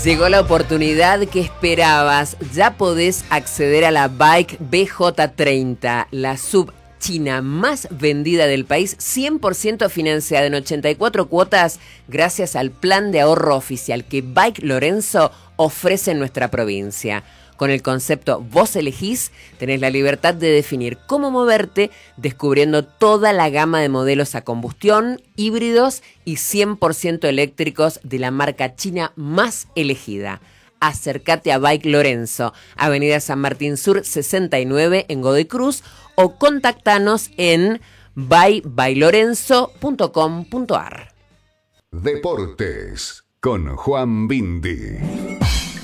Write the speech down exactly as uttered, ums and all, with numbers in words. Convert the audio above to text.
Llegó la oportunidad que esperabas. Ya podés acceder a la Bike B J treinta, la sub china más vendida del país, cien por ciento financiada en ochenta y cuatro cuotas gracias al plan de ahorro oficial que Bike Lorenzo ofrece en nuestra provincia. Con el concepto Vos Elegís, tenés la libertad de definir cómo moverte, descubriendo toda la gama de modelos a combustión, híbridos y cien por ciento eléctricos de la marca china más elegida. Acércate a Bike Lorenzo, Avenida San Martín Sur sesenta y nueve en Godoy Cruz, o contactanos en by by lorenzo punto com punto ar. Deportes con Juan Bindi.